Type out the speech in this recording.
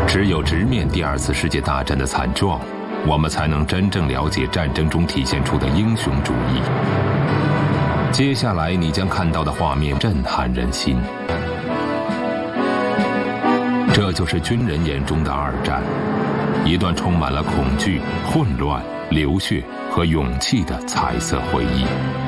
只有直面第二次世界大战的惨状，我们才能真正了解战争中体现出的英雄主义。接下来你将看到的画面震撼人心，这就是军人眼中的二战，一段充满了恐惧、混乱、流血和勇气的彩色回忆。